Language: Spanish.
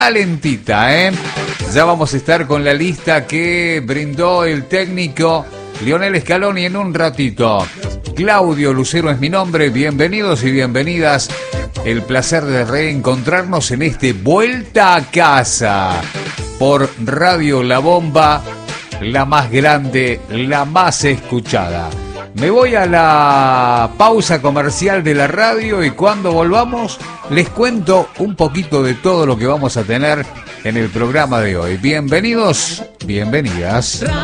calentita, ¿eh? Ya vamos a estar con la lista que brindó el técnico Lionel Scaloni en un ratito. Claudio Lucero es mi nombre, bienvenidos y bienvenidas. El placer de reencontrarnos en este Vuelta a Casa por Radio La Bomba, la más grande, la más escuchada. Me voy a la pausa comercial de la radio y cuando volvamos les cuento un poquito de todo lo que vamos a tener en el programa de hoy. Bienvenidos, bienvenidas.